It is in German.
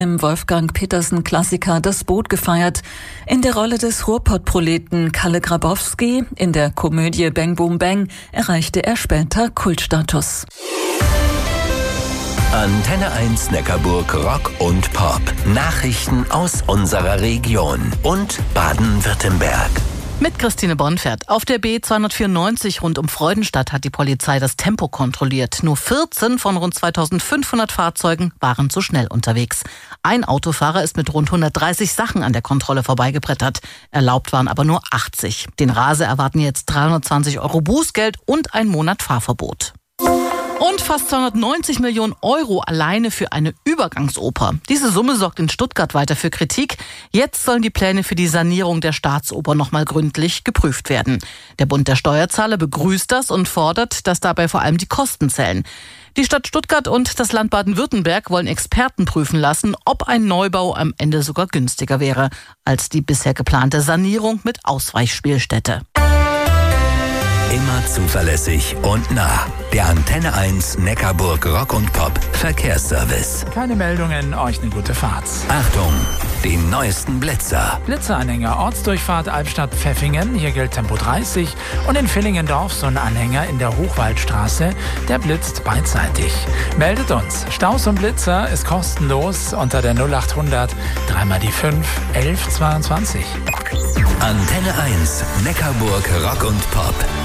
Im Wolfgang Petersen-Klassiker Das Boot gefeiert. In der Rolle des Ruhrpott-Proleten Kalle Grabowski in der Komödie Bang Boom Bang erreichte er später Kultstatus. Antenne 1 Neckarburg Rock und Pop. Nachrichten aus unserer Region und Baden-Württemberg. Mit Christine Bonfert. Auf der B294 rund um Freudenstadt hat die Polizei das Tempo kontrolliert. Nur 14 von rund 2500 Fahrzeugen waren zu schnell unterwegs. Ein Autofahrer ist mit rund 130 Sachen an der Kontrolle vorbeigebrettert. Erlaubt waren aber nur 80. Den Raser erwarten jetzt 320 € Bußgeld und ein Monat Fahrverbot. Und fast 290 Millionen € alleine für eine Übergangsoper. Diese Summe sorgt in Stuttgart weiter für Kritik. Jetzt sollen die Pläne für die Sanierung der Staatsoper nochmal gründlich geprüft werden. Der Bund der Steuerzahler begrüßt das und fordert, dass dabei vor allem die Kosten zählen. Die Stadt Stuttgart und das Land Baden-Württemberg wollen Experten prüfen lassen, ob ein Neubau am Ende sogar günstiger wäre als die bisher geplante Sanierung mit Ausweichspielstätte. Immer zuverlässig und nah. Der Antenne 1 Neckarburg Rock und Pop Verkehrsservice. Keine Meldungen, euch eine gute Fahrt. Achtung, die neuesten Blitzer. Blitzeranhänger, Ortsdurchfahrt Albstadt-Pfeffingen, hier gilt Tempo 30. Und in Villingendorf so ein Anhänger in der Hochwaldstraße, der blitzt beidseitig. Meldet uns. Staus und Blitzer ist kostenlos unter der 0800 3 die 5 11 22. Antenne 1 Neckarburg Rock und Pop.